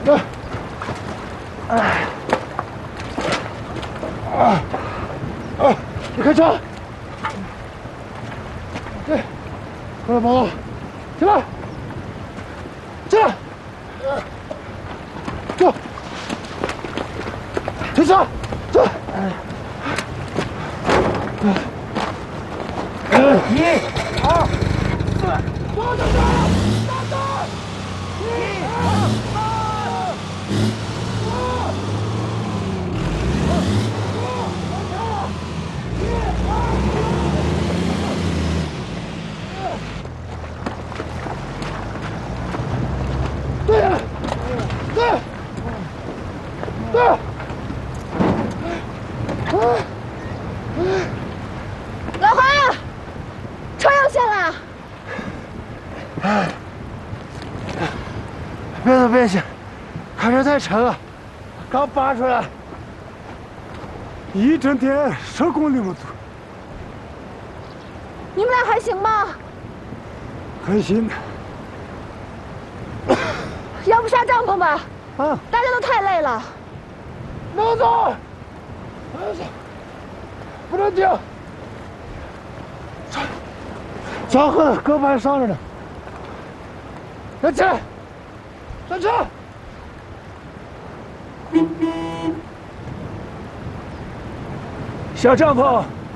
你开车。对，快点跑，起来，起来，坐，停车，坐。1、2、4，坐着走，大走。1、2、3、对呀，对，对。 老黄，车要下来。 别动，别动，开车太沉了，刚拔出来。一整天10公里没走。 你们俩还行吗？ 还行。 要不下帐篷吧？ 啊， 大家都太累了。 能走。不能停。脚和胳膊还伤着呢。站起来，上车。 下帐篷。